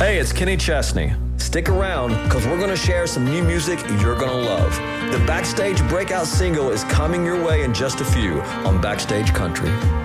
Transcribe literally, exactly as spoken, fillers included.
Hey, it's Kenny Chesney. Stick around, because we're going to share some new music you're going to love. The Backstage breakout single is coming your way in just a few on Backstage Country.